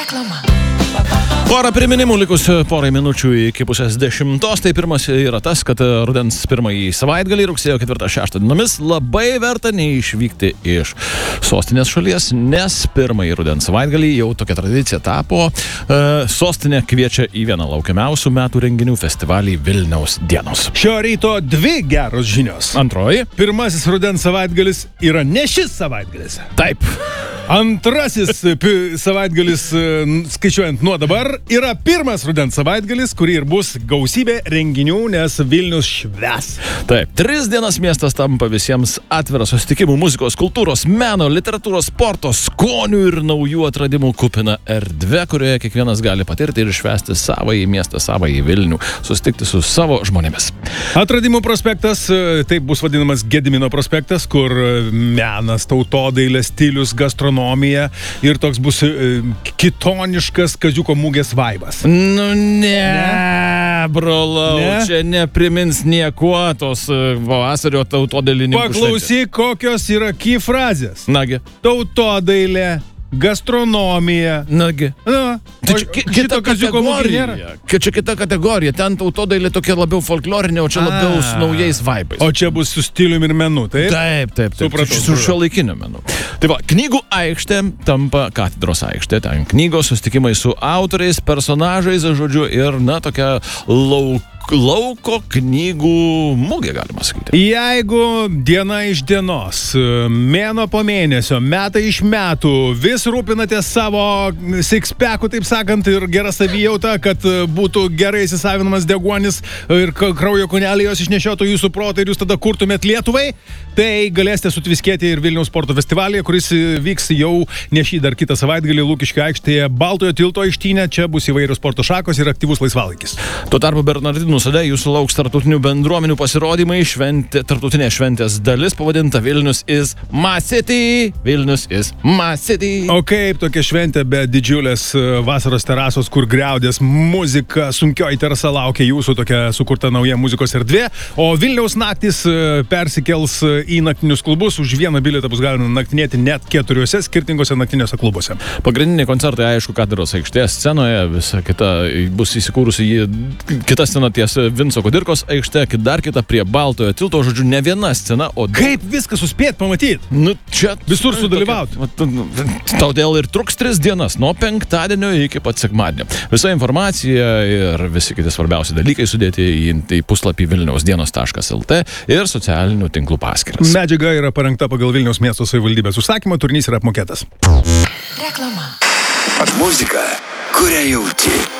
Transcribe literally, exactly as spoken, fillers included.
Reklama. Porą priminimų likus porai minučių iki pusės dešimtos. Tai pirmas yra tas, kad rudens pirmąjį savaitgalį rugsėjo ketvirtą šeštą dienomis labai verta neišvykti iš sostinės šalies, nes pirmąjį rudens savaitgalį jau tokia tradicija tapo. E, sostinė kviečia į vieną laukiamiausių metų renginių festivalį Vilniaus dienos. Šio ryto dvi geros žinios. Antroji. Pirmasis rudens savaitgalis yra ne šis savaitgalis. Taip. Antrasis pi- savaitgalis, skaičiuojant nuo dabar, yra pirmas rudens savaitgalis, kurį ir bus gausybė renginių, nes Vilnius švęs. Taip, tris dienas miestas tampa visiems atviras susitikimų, muzikos, kultūros, meno, literatūros, sporto, skonių ir naujų atradimų kupina erdvė, kurioje kiekvienas gali patirti ir švęsti savąjį miestą, savąjį Vilnių, susitikti su savo žmonėmis. Atradimų prospektas, taip bus vadinamas Gedimino prospektas, kur menas, tautodailė, stilius, gastronomija ir toks bus kitoniškas Kaziuko mugės vaibas. Nu ne, ne. brolau, Ne? čia neprimins niekuo tos uh, vasario tautodailininkų šventės. Paklausyk, kokios yra key frazės. Nagi, Tautodailė, gastronomija. nagi. Na, Tai o čia ki- šito kita Kaziuko mugė nėra. kategorija. Kad čia kita kategorija. Ten tautodailė tokia labiau folklorinė, o čia labiau A. su naujais vaibais. O čia bus su stiliumi ir menu, taip? Taip, taip, taip. Supratau, Su supratau. šiuolaikiniu menu. Tai va, knygų aikštė tampa katedros aikštė. Ten knygos, susitikimai su autoriais, personažais, žodžiu, ir, na, tokia lauk, lauko knygų mugė, galima sakyti. Jeigu diena iš dienos, mėno po mėnesio, metai iš metų vis rūpinate savo sixpacku, taip sakant, ir gerą savijautą, kad būtų gerai įsisavinamas deguonis ir k- kraujo kūnelį jos išnešiotų jūsų protą ir jūs tada kurtumėt Lietuvai, tai galėsite sutviskėti ir Vilniaus sporto festivalyje, kuris vyks jau ne šį dar kitą savaitgalį Lukiškių aikštėje Baltojo tilto aikštynė. Čia bus įvairios sporto šakos ir aktyvus laisvalaikis. Tuo tarpu Bernardinų sode jūsų lauks tarptautinių bendruomenių pasirodymai, šventė, tarptautinė šventės dalis pavadinta Vilnius is my city. Vilnius is my city. O kaip tokia šventė be didžiulės e, vasaros terasos, kur griaudės muzika, sunkioji terasa laukia jūsų tokia sukurta nauja muzikos erdvė, o Vilniaus naktis e, persikels e, į naktinius klubus, už vieną bilietą bus galima naktinėti net keturiuose skirtingose naktiniuose klubuose. Pagrindiniai koncertai, aišku, katedros aikštės scenoje, visa kita bus įsikūrusi į kitą sceną ties Vinco Kudirkos aikšte, dar kita prie Baltojo tilto, žodžiu, ne viena scena, o daug. Kaip viską suspėt pamatyti? Nu, čia Visur sudalyvaut. Todėl ir truks tris dienas, nuo penktadienio iki pat sekmadienio. Visa informacija ir visi kiti svarbiausi dalykai sudėti į, į puslapį vilniaus dienos taškas el te ir socialinių tinklų paskyras. Medžiaga yra parengta pagal Vilniaus miesto savivaldybės užsakymą, turinys yra apmokėtas. Reklama. Muzika, kurią jauti.